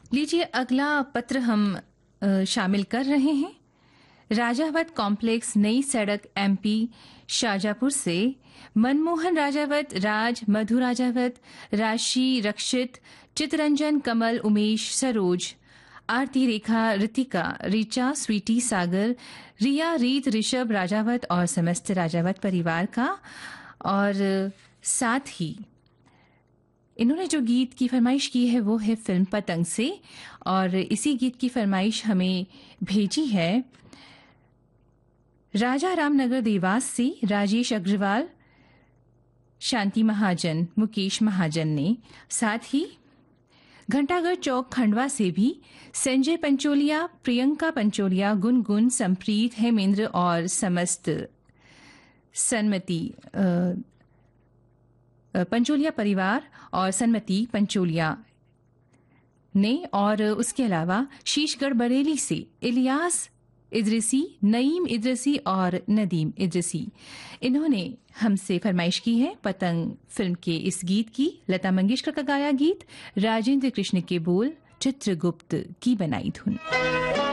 लीजिए अगला पत्र हम शामिल कर रहे हैं। राजावत कॉम्प्लेक्स, नई सड़क, एमपी शाजापुर से मनमोहन राजावत, राज, मधु राजावत, राशि, रक्षित, चितरंजन, कमल, उमेश, सरोज, आरती, रेखा, रितिका, ऋचा, स्वीटी, सागर, रिया, रीत, ऋषभ राजावत और समस्त राजावत परिवार का। और साथ ही इन्होंने जो गीत की फरमाइश की है वो है फिल्म पतंग से, और इसी गीत की फरमाइश हमें भेजी है राजा रामनगर देवास से राजेश अग्रवाल, शांति महाजन, मुकेश महाजन ने। साथ ही घंटागढ़ चौक खंडवा से भी संजय पंचोलिया, प्रियंका पंचोलिया, गुनगुन, संप्रीत, हेमेंद्र और समस्त सन्मति पंचोलिया परिवार और सन्मति पंचोलिया ने। और उसके अलावा शीशगढ़ बरेली से इलियास इद्रिसी, नईम इद्रिसी और नदीम इद्रिसी, इन्होंने हमसे फरमाइश की है पतंग फिल्म के इस गीत की। लता मंगेशकर का गाया गीत, राजेंद्र कृष्ण के बोल, चित्रगुप्त की बनाई धुन।